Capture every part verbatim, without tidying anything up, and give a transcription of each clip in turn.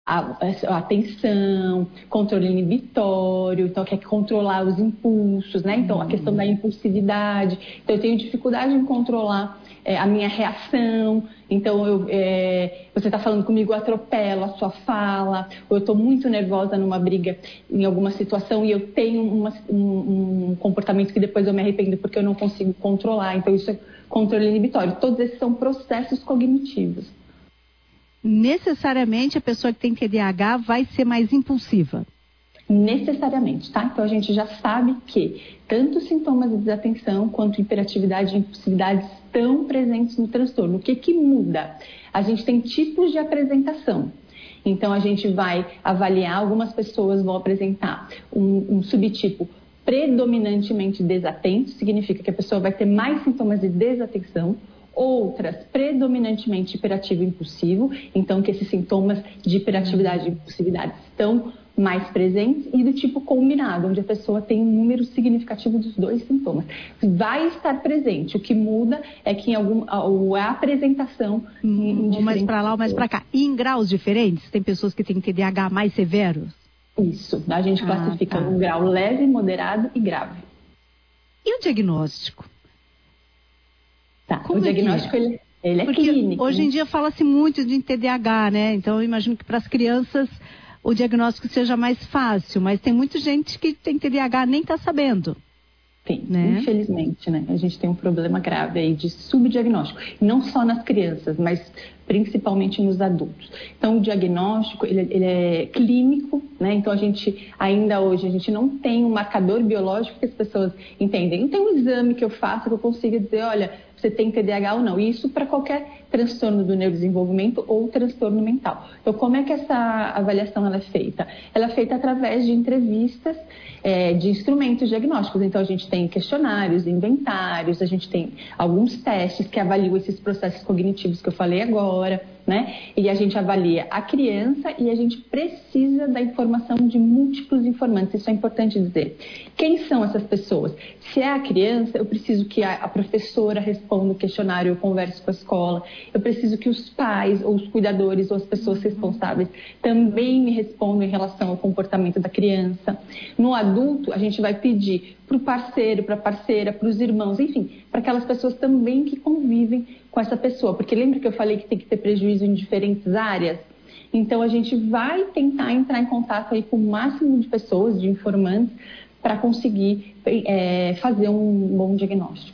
a, a atenção, controle inibitório, então quer controlar os impulsos, né? Então a questão da impulsividade. Então eu tenho dificuldade em controlar é, a minha reação. Então eu, é, você está falando comigo, eu atropelo a sua fala, ou eu estou muito nervosa numa briga em alguma situação e eu tenho uma, um, um comportamento que depois eu me arrependo porque eu não consigo controlar. Então isso é controle inibitório. Todos esses são processos cognitivos. Necessariamente a pessoa que tem T D A H vai ser mais impulsiva? Necessariamente, tá? Então a gente já sabe que tanto sintomas de desatenção quanto hiperatividade e impulsividade estão presentes no transtorno. O que que muda? A gente tem tipos de apresentação. Então a gente vai avaliar, algumas pessoas vão apresentar um, um subtipo predominantemente desatento, significa que a pessoa vai ter mais sintomas de desatenção. Outras, predominantemente hiperativo e impulsivo, então que esses sintomas de hiperatividade e impulsividade estão mais presentes, e do tipo combinado, onde a pessoa tem um número significativo dos dois sintomas. Vai estar presente, o que muda é que em algum, a, a apresentação... Hum, ou mais para lá ou mais para cá. E em graus diferentes? Tem pessoas que têm T D A H mais severos? Isso, a gente classifica ah, tá. um grau leve, moderado e grave. E o diagnóstico? Tá, Como o diagnóstico é que é? ele, ele é Porque clínico. Hoje em dia fala-se muito de T D A H, né? Então eu imagino que para as crianças o diagnóstico seja mais fácil, mas tem muita gente que tem T D A H e nem está sabendo. Tem, né? Infelizmente, né? A gente tem um problema grave aí de subdiagnóstico. Não só nas crianças, mas principalmente nos adultos. Então, o diagnóstico, ele, ele é clínico, né? Então, a gente, ainda hoje, a gente não tem um marcador biológico que as pessoas entendem. Não tem um exame que eu faça que eu consiga dizer, olha, você tem T D A H ou não. E isso para qualquer transtorno do neurodesenvolvimento ou transtorno mental. Então, como é que essa avaliação ela é feita? Ela é feita através de entrevistas, é, de instrumentos diagnósticos. Então, a gente tem questionários, inventários, a gente tem alguns testes que avaliam esses processos cognitivos que eu falei agora, né? E a gente avalia a criança e a gente precisa da informação de múltiplos informantes. Isso é importante dizer. Quem são essas pessoas? Se é a criança, eu preciso que a, a professora responda o questionário, eu converse com a escola. Eu preciso que os pais, ou os cuidadores, ou as pessoas responsáveis também me respondam em relação ao comportamento da criança. No adulto, a gente vai pedir para o parceiro, para a parceira, para os irmãos, enfim, para aquelas pessoas também que convivem com essa pessoa. Porque lembra que eu falei que tem que ter prejuízo em diferentes áreas? Então, a gente vai tentar entrar em contato aí com o máximo de pessoas, de informantes, para conseguir é, fazer um bom diagnóstico.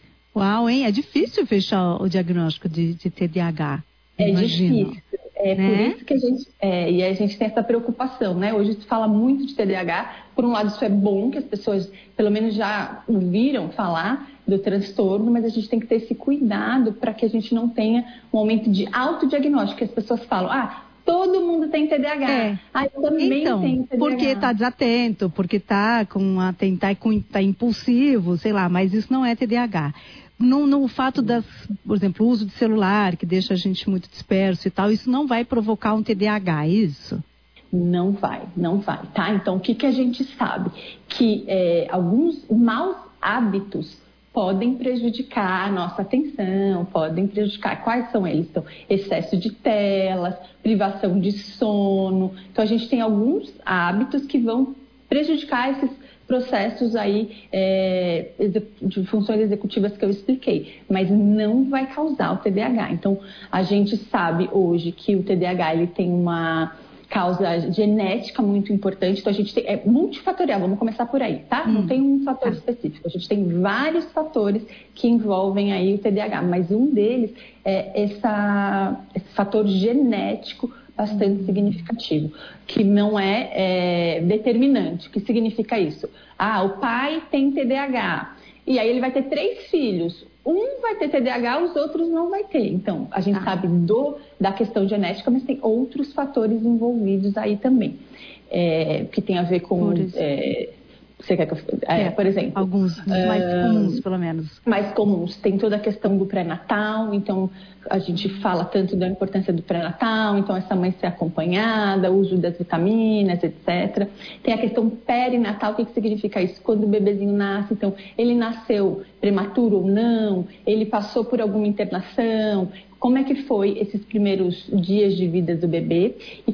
Uau, hein? É difícil fechar o diagnóstico de, de T D A H. É imagino. difícil. É né? por isso que a gente, é, e a gente tem essa preocupação, né? Hoje se fala muito de T D A H. Por um lado, isso é bom, que as pessoas pelo menos já ouviram falar do transtorno, mas a gente tem que ter esse cuidado para que a gente não tenha um aumento de autodiagnóstico, que as pessoas falam, ah, todo mundo tem T D A H. É. Ah, eu também então, tenho T D A H. Porque está desatento, porque está com a tentar tá impulsivo, sei lá, mas isso não é T D A H. No, no fato das, por exemplo, o uso de celular, que deixa a gente muito disperso e tal, isso não vai provocar um T D A H, é isso? Não vai, não vai, tá? Então, o que, que a gente sabe? Que é, alguns maus hábitos podem prejudicar a nossa atenção, podem prejudicar. Quais são eles? Então, excesso de telas, privação de sono. Então, a gente tem alguns hábitos que vão prejudicar esses processos aí é, de funções executivas que eu expliquei, mas não vai causar o T D A H. Então, a gente sabe hoje que o T D A H ele tem uma causa genética muito importante, então a gente tem, é multifatorial, vamos começar por aí, tá? Hum. Não tem um fator específico, a gente tem vários fatores que envolvem aí o T D A H, mas um deles é essa, esse fator genético bastante significativo, que não é, é determinante. O que significa isso? Ah, o pai tem T D A H, e aí ele vai ter três filhos. Um vai ter T D A H, os outros não vai ter. Então, a gente ah. sabe do, da questão genética, mas tem outros fatores envolvidos aí também, é, que tem a ver com... Você quer que eu... é, é, por exemplo... Alguns mais uh, comuns, pelo menos. Mais comuns. Tem toda a questão do pré-natal, então a gente fala tanto da importância do pré-natal, então essa mãe ser acompanhada, o uso das vitaminas, etcétera. Tem a questão perinatal, o que, que significa isso? Quando o bebezinho nasce, então ele nasceu prematuro ou não, ele passou por alguma internação, como é que foi esses primeiros dias de vida do bebê? E